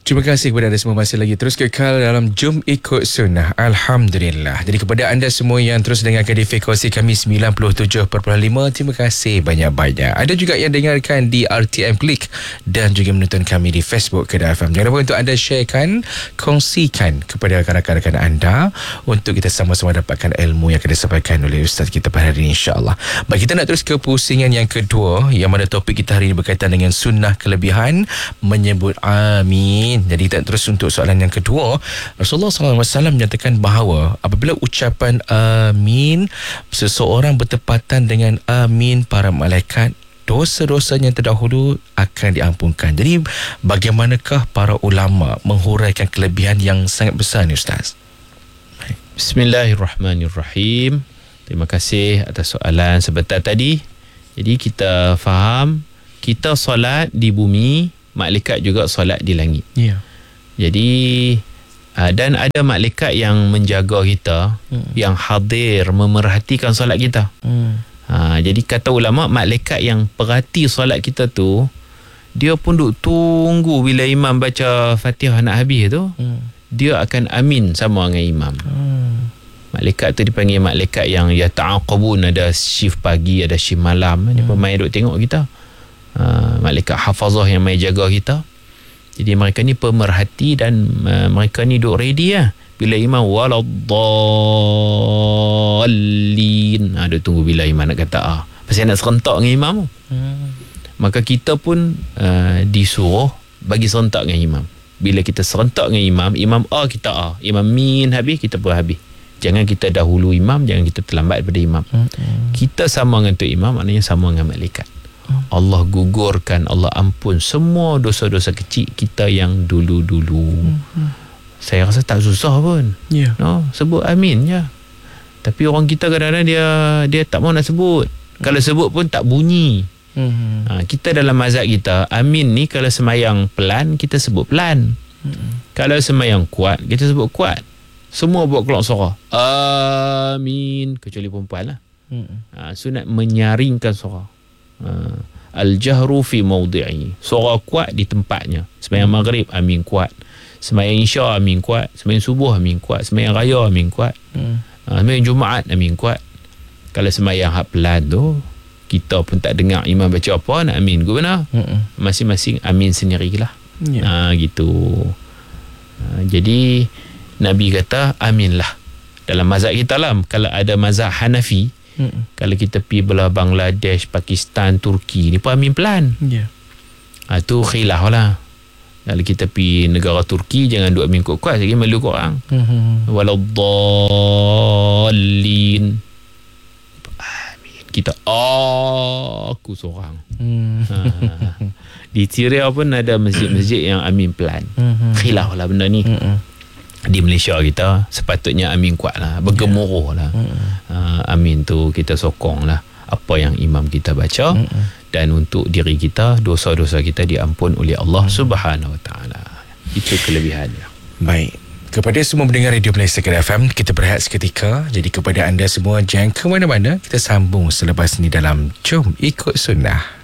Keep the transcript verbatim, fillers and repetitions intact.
Terima kasih kepada anda semua masih lagi terus kekal dalam Jom Ikut Sunnah. Alhamdulillah. Jadi kepada anda semua yang terus dengarkan di frekuensi kami sembilan puluh tujuh perpuluhan lima, terima kasih banyak-banyak. Ada juga yang dengarkan di R T M Klik dan juga menonton kami di Facebook Kedah F M. Jangan lupa untuk anda sharekan, kongsikan kepada rakan-rakan anda untuk kita sama-sama dapatkan ilmu yang akan disampaikan oleh Ustaz kita pada hari ini, insya-Allah. Baik, kita nak terus ke pusingan yang kedua, yang mana topik kita hari ini berkaitan dengan sunnah kelebihan menyebut amin. Jadi kita terus untuk soalan yang kedua. Rasulullah sallallahu alaihi wasallam menyatakan bahawa apabila ucapan amin seseorang bertepatan dengan amin para malaikat, dosa-dosanya terdahulu akan diampunkan. Jadi bagaimanakah para ulama menghuraikan kelebihan yang sangat besar ni, Ustaz? Bismillahirrahmanirrahim. Terima kasih atas soalan sebentar tadi. Jadi kita faham, kita solat di bumi, malaikat juga solat di langit. Ya. Yeah. Jadi uh, dan ada malaikat yang menjaga kita, hmm. yang hadir memerhatikan solat kita. Hmm. Uh, jadi kata ulama, malaikat yang perhati solat kita tu, dia pun duk tunggu bila imam baca Fatihah nak habis tu, hmm. dia akan amin sama dengan imam. Hmm. Malaikat tu dipanggil malaikat yang ya ta'aqabun, ada shift pagi, ada shift malam. Hmm. Dia pemain duk tengok kita. Uh, malaikat hafazah yang mai jaga kita. Jadi mereka ni pemerhati dan uh, mereka ni duk ready lah. Bila imam waladdallin, ha, duk tunggu bila imam nak kata ah. Pasal nak serentak dengan imam. Hmm. Maka kita pun uh, disuruh bagi serentak dengan imam. Bila kita serentak dengan imam, imam A kita A, imam min habis, kita pun habis. Jangan kita dahulu imam, jangan kita terlambat daripada imam. Hmm. Kita sama dengan tu imam, maknanya sama dengan malaikat. Allah gugurkan, Allah ampun semua dosa-dosa kecil kita yang dulu-dulu. Mm-hmm. Saya rasa tak susah pun. Yeah. No, sebut amin je. Tapi orang kita kadang-kadang dia dia tak mau nak sebut. Mm-hmm. Kalau sebut pun tak bunyi. Mm-hmm. Ha, kita dalam mazhab kita, amin ni kalau semayang pelan, kita sebut pelan. Mm-hmm. Kalau semayang kuat, kita sebut kuat. Semua buat keluar suara. Amin. Kecuali perempuan lah. Mm-hmm. Ha, sunat menyaringkan suara. Uh, al-jahru fi mawdi'i, suara kuat di tempatnya. Sembahyang maghrib amin kuat, sembahyang isya amin kuat, sembahyang subuh amin kuat, sembahyang raya amin kuat, hmm. uh, sembahyang Jumaat amin kuat. Kalau sembahyang hak pelan tu, kita pun tak dengar imam baca apa, nak amin ke benar? Hmm. Masing-masing amin sendirilah. Yeah. Uh, gitu. Uh, jadi Nabi kata aminlah. Dalam mazhab kita lah, kalau ada mazhab Hanafi, Hmm. kalau kita pergi belah Bangladesh, Pakistan, Turki ni pun amin pelan. Ya. Yeah. Ha, tu khilaf lah. Kalau kita pergi negara Turki, jangan duk amin kuat-kuat, lagi malu korang. Hmm. Waladdallin. Amin. Kita aku seorang. Hmm. Ha. Di Syria pun ada masjid-masjid yang amin pelan. Hmm. Khilaf lah benda ni. Hmm. Di Malaysia kita sepatutnya amin kuat lah, bergemuruh lah. Mm. uh, amin tu kita sokong lah apa yang imam kita baca. Mm. Dan untuk diri kita, dosa-dosa kita diampun oleh Allah mm. Subhanahu Wa Taala. Itu kelebihannya. Baik, kepada semua mendengar Radio Malaysia Kedah F M, kita berehat seketika. Jadi kepada anda semua, jangan ke mana-mana, kita sambung selepas ini dalam Jom Ikut Sunnah.